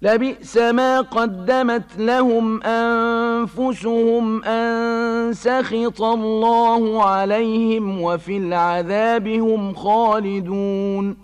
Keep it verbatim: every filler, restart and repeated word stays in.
لبئس ما قدمت لهم أنفسهم أن سخط الله عليهم وفي العذاب هم خالدون